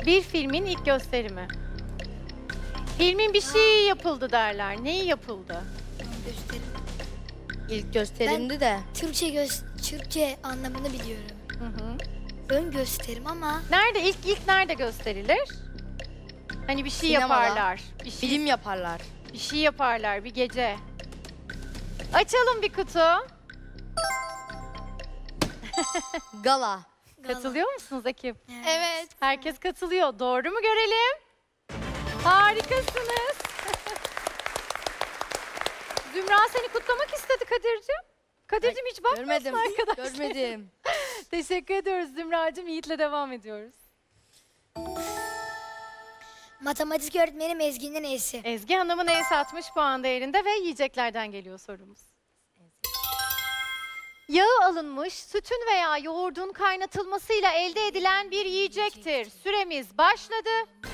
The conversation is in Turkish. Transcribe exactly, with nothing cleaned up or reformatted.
Bir filmin ilk gösterimi. Filmin bir şeyi yapıldı derler. Neyi yapıldı? Gösterim. İlk gösterimdi de. Türkçe göz Türkçe anlamını biliyorum. Hı hı. Ön gösterim ama Nerede? İlk ilk nerede gösterilir? Hani bir şey Sinemada. yaparlar. Bir şey, Film yaparlar. bir şey yaparlar bir gece. Açalım bir kutu. Gala. gala. Katılıyor musunuz ekip? Evet. Herkes katılıyor. Doğru mu görelim? Harikasınız. Zümra seni kutlamak istedi Kadir'cim. Kadir'cim hiç bakmıyorsun Görmedim. arkadaşlar. Görmedim. Teşekkür ediyoruz Zümra'cığım. Yiğit'le devam ediyoruz. Matematik öğretmenim Ezgi'nin E'si. Ezgi Hanım'ın en altmış puan değerinde ve yiyeceklerden geliyor sorumuz. Yağı alınmış, sütün veya yoğurdun kaynatılmasıyla elde edilen bir yiyecektir. Süremiz başladı.